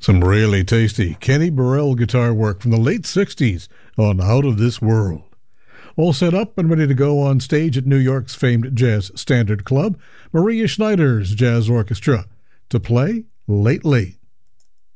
Some really tasty Kenny Burrell guitar work from the late 60s on Out of This World. All set up and ready to go on stage at New York's famed Jazz Standard Club, Maria Schneider's Jazz Orchestra, to play Lately.